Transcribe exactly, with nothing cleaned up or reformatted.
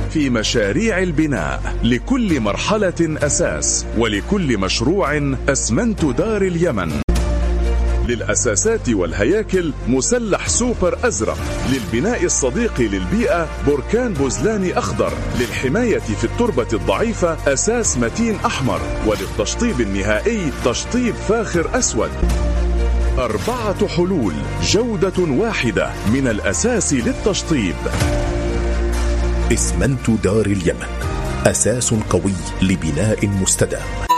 في مشاريع البناء. لكل مرحلة أساس، ولكل مشروع أسمنت دار اليمن. للأساسات والهياكل مسلح سوبر أزرق. للبناء الصديق للبيئة بركان بوزلاني أخضر. للحماية في التربة الضعيفة أساس متين أحمر. وللتشطيب النهائي تشطيب فاخر أسود. أربعة حلول، جودة واحدة من الأساس للتشطيب. اسمنت دار اليمن، أساس قوي لبناء مستدام.